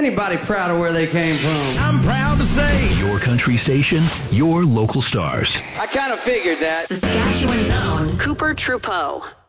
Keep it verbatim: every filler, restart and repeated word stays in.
anybody proud of where they came from? I'm proud to say, your country station, your local stars. I kind of figured that. Saskatchewan's own Cooper Trudeau.